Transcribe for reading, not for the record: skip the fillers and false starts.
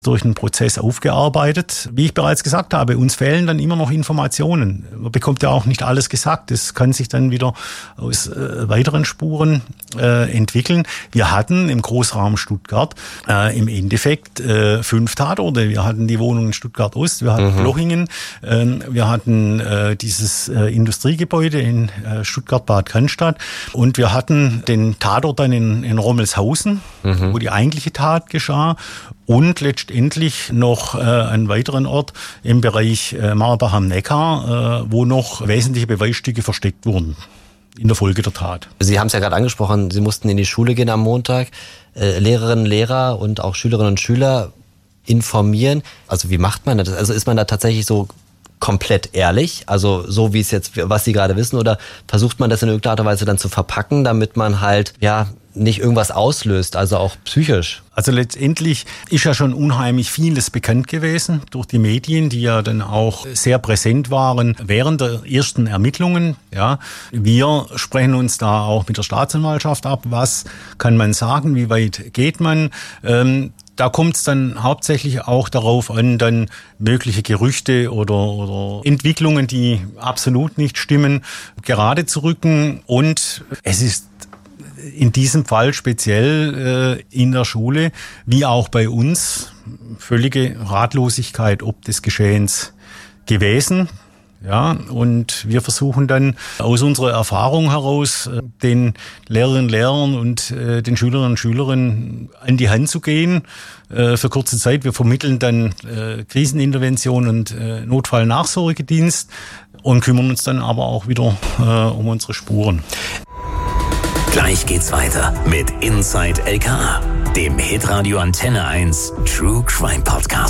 durch einen Prozess aufgearbeitet. Wie ich bereits gesagt habe, uns fehlen dann immer noch Informationen. Man bekommt ja auch nicht alles gesagt. Das kann sich dann wieder aus weiteren Spuren entwickeln. Wir hatten im Großraum Stuttgart im Endeffekt 5 Tatorte. Wir hatten die Wohnung in Stuttgart-Ost, wir hatten Blochingen, wir hatten dieses Industriegebäude in Stuttgart-Bad Cannstatt und wir hatten den Tatort dann in Rommelshausen, wo die eigentliche Tat geschah. Und letztendlich noch einen weiteren Ort im Bereich Marbach am Neckar, wo noch wesentliche Beweisstücke versteckt wurden in der Folge der Tat. Sie haben es ja gerade angesprochen, Sie mussten in die Schule gehen am Montag, Lehrerinnen, Lehrer und auch Schülerinnen und Schüler informieren. Also wie macht man das? Also ist man da tatsächlich so komplett ehrlich, also so wie es jetzt, was Sie gerade wissen, oder versucht man das in irgendeiner Art und Weise dann zu verpacken, damit man halt, ja, nicht irgendwas auslöst, also auch psychisch? Also letztendlich ist ja schon unheimlich vieles bekannt gewesen durch die Medien, die ja dann auch sehr präsent waren während der ersten Ermittlungen. Ja, wir sprechen uns da auch mit der Staatsanwaltschaft ab. Was kann man sagen? Wie weit geht man? Da kommt es dann hauptsächlich auch darauf an, dann mögliche Gerüchte oder Entwicklungen, die absolut nicht stimmen, gerade zu rücken. Und es ist in diesem Fall speziell in der Schule, wie auch bei uns, völlige Ratlosigkeit ob des Geschehens gewesen. Ja, und wir versuchen dann aus unserer Erfahrung heraus den Lehrerinnen und Lehrern und den Schülerinnen und Schülern an die Hand zu gehen für kurze Zeit. Wir vermitteln dann Krisenintervention und Notfallnachsorgedienst und kümmern uns dann aber auch wieder um unsere Spuren. Gleich geht's weiter mit Inside LKA, dem Hitradio Antenne 1 True Crime Podcast.